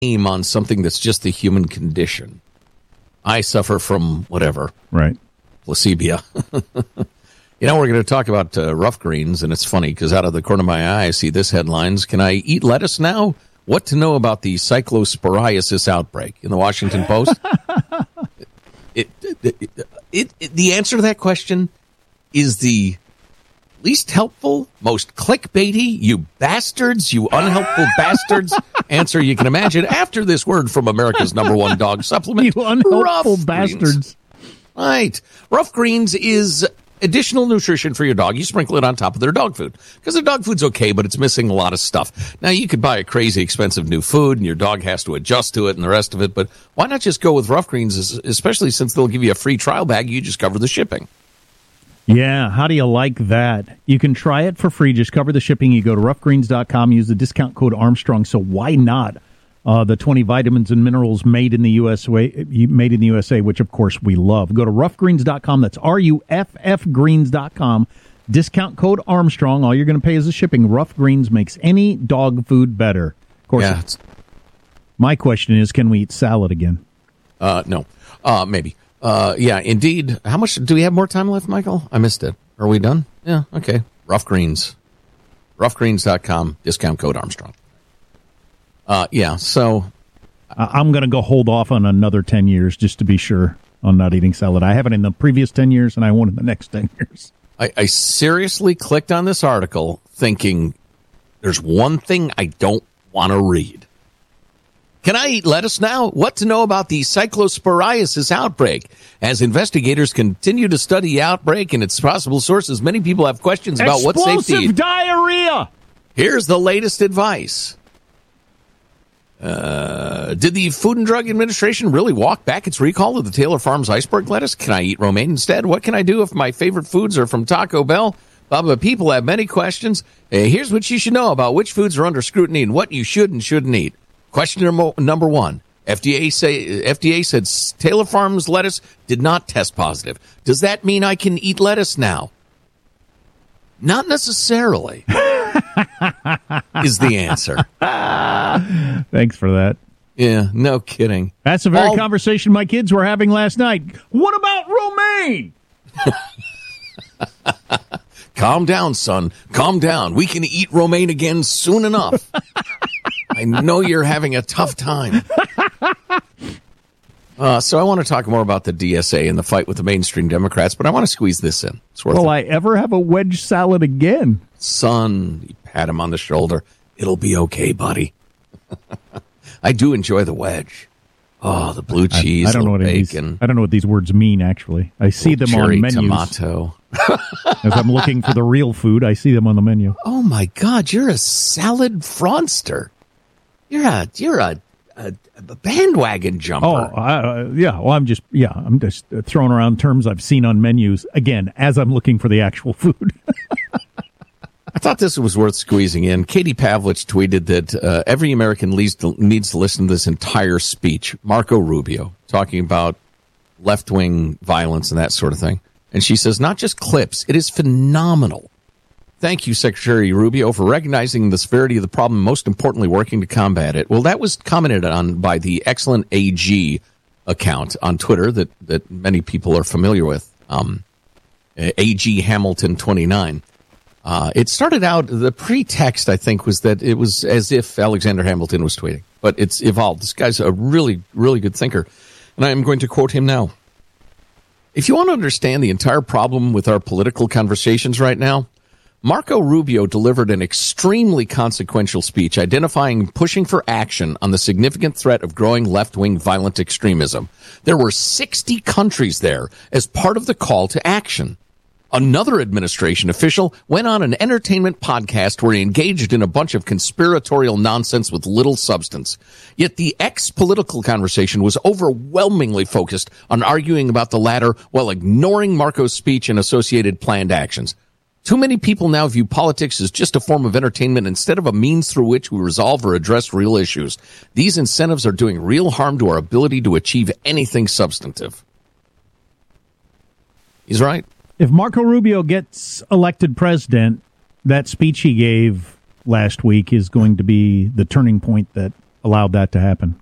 aim on something that's just the human condition. I suffer from whatever. Right. Placebia. We're going to talk about rough greens, and it's funny because out of the corner of my eye, I see this headlines. Can I eat lettuce now? What to know about the cyclosporiasis outbreak in the Washington Post? The answer to that question is the least helpful, most clickbaity, you bastards, you unhelpful bastards answer you can imagine after this word from America's #1 dog supplement. You unhelpful bastards. Right. Rough Greens is additional nutrition for your dog. You sprinkle it on top of their dog food because their dog food's okay, but it's missing a lot of stuff. Now, you could buy a crazy expensive new food and your dog has to adjust to it and the rest of it, but why not just go with Rough Greens, especially since they'll give you a free trial bag. You just cover the shipping. Yeah, how do you like that? You can try it for free. Just cover the shipping. You go to roughgreens.com, use the discount code Armstrong. So why not? The 20 vitamins and minerals made in the USA, which of course we love. Go to roughgreens.com. That's RUFF greens.com. Discount code Armstrong. All you're going to pay is the shipping. Rough Greens makes any dog food better. Of course. Yeah, my question is, can we eat salad again? No. Maybe. Yeah, indeed. How much do we have more time left, Michael? I missed it. Are we done? Yeah, okay. Rough Greens. Roughgreens.com. Discount code Armstrong. So I'm going to go hold off on another 10 years just to be sure on not eating salad. I haven't in the previous 10 years, and I won't in the next 10 years. I seriously clicked on this article thinking there's one thing I don't want to read. Can I eat lettuce now? What to know about the cyclosporiasis outbreak? As investigators continue to study the outbreak and its possible sources, many people have questions about what's safe to eat. Explosive diarrhea! Here's the latest advice. Did the Food and Drug Administration really walk back its recall of the Taylor Farms iceberg lettuce? Can I eat romaine instead? What can I do if my favorite foods are from Taco Bell? But people have many questions. Here's what you should know about which foods are under scrutiny and what you should and shouldn't eat. Question number one. FDA said Taylor Farms lettuce did not test positive. Does that mean I can eat lettuce now? Not necessarily. Is the answer. Thanks for that. Yeah, no kidding. That's the very conversation my kids were having last night. What about romaine? Calm down, son. Calm down. We can eat romaine again soon enough. I know you're having a tough time. So I want to talk more about the DSA and the fight with the mainstream Democrats, but I want to squeeze this in. Will I ever have a wedge salad again? Son, you pat him on the shoulder. It'll be okay, buddy. I do enjoy the wedge. Oh, the blue cheese, I don't know what bacon. I don't know what these words mean, actually. I see them cherry on menus. Tomato. As I'm looking for the real food, I see them on the menu. Oh, my God, you're a salad fraudster. You're a bandwagon jumper. Yeah. Well, I'm just throwing around terms I've seen on menus, again, as I'm looking for the actual food. I thought this was worth squeezing in. Katie Pavlich tweeted that every American needs to listen to this entire speech. Marco Rubio talking about left-wing violence and that sort of thing. And she says, not just clips, it is phenomenal. Thank you, Secretary Rubio, for recognizing the severity of the problem and, most importantly, working to combat it. Well, that was commented on by the excellent AG account on Twitter that many people are familiar with, AG Hamilton 29. It started out, the pretext, I think, was that it was as if Alexander Hamilton was tweeting. But it's evolved. This guy's a really, really good thinker. And I am going to quote him now. If you want to understand the entire problem with our political conversations right now, Marco Rubio delivered an extremely consequential speech identifying and pushing for action on the significant threat of growing left-wing violent extremism. There were 60 countries there as part of the call to action. Another administration official went on an entertainment podcast where he engaged in a bunch of conspiratorial nonsense with little substance. Yet the ex-political conversation was overwhelmingly focused on arguing about the latter while ignoring Marco's speech and associated planned actions. Too many people now view politics as just a form of entertainment instead of a means through which we resolve or address real issues. These incentives are doing real harm to our ability to achieve anything substantive. He's right. If Marco Rubio gets elected president, that speech he gave last week is going to be the turning point that allowed that to happen.